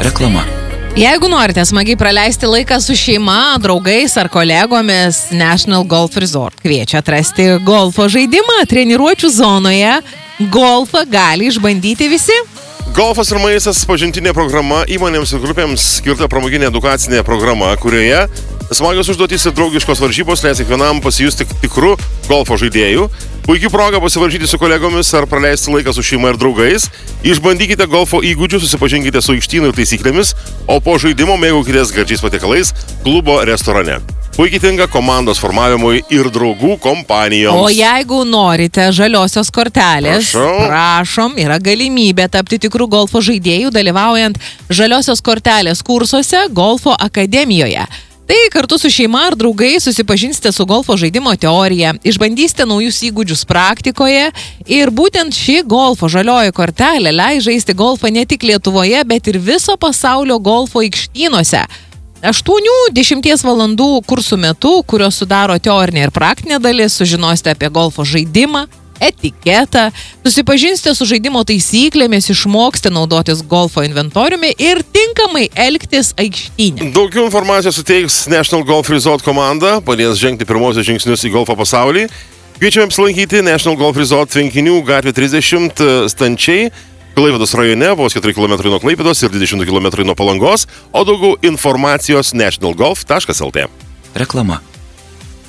Reklama. Jeigu norite smagiai praleisti laiką su šeima, draugais ar kolegomis, National Golf Resort kviečia atrasti golfo žaidimą treniruočių zonoje. Golfą gali išbandyti visi. Golfas ir maistas pažintinė programa įmonėms ir grupėms skirta pramoginė edukacinė programa, kurioje smagios užduotys ir draugiškos varžybos leis kiekvienam pasijusti tikru golfo žaidėju. Puikiai proga pasivaržyti su kolegomis ar praleisti laiką su šeima ir draugais. Išbandykite golfo įgūdžius, susipažinkite su aikštynu ir taisyklėmis, o po žaidimo mėgaukitės gardžiais patiekalais klubo restorane. Puikiai tinka komandos formavimui ir draugų kompanijoms. O jeigu norite žaliosios kortelės, prašom, yra galimybė tapti tikrų golfo žaidėjų dalyvaujant žaliosios kortelės kursuose Golfo akademijoje. Tai kartu su šeima ar draugai susipažinsite su golfo žaidimo teorija, išbandysite naujus įgūdžius praktikoje ir būtent ši golfo žalioji kortelė leis žaisti golfą ne tik Lietuvoje, bet ir viso pasaulio golfo aikštynuose. 8-10 valandų kursų metu, kurios sudaro teorinė ir praktinė dalis, sužinosite apie golfo žaidimą, etiketą, susipažinsite su žaidimo taisyklėmis, išmoksite naudotis golfo inventoriumi ir tinkamai elgtis aikštynė. Daugiau informacijos suteiks National Golf Resort komanda, padės žengti pirmosius žingsnius į golfo pasaulį. Kviečiame apsilankyti National Golf Resort Tvenkinių gatvė 30 Stančiai, Klaipėdos rajone, vos 4 km nuo Klaipėdos ir 20 km nuo Palangos, o daugiau informacijos nationalgolf.lt. Reklama.